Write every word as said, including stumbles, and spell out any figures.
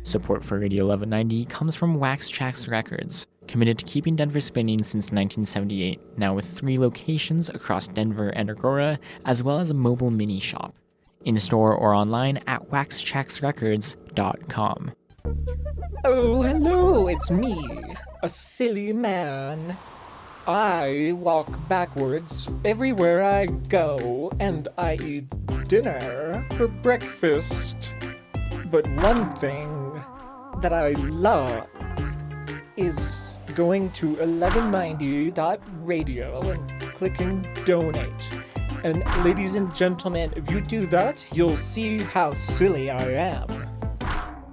Support for Radio eleven ninety comes from Wax Trax Records, committed to keeping Denver spinning since nineteen seventy-eight, now with three locations across Denver and Aurora, as well as a mobile mini shop. In-store or online at wax trax records dot com. Oh, hello, it's me, a silly man. I walk backwards everywhere I go, and I eat dinner for breakfast. But one thing that I love is going to eleven ninety dot radio and clicking donate. And ladies and gentlemen, if you do that, you'll see how silly I am.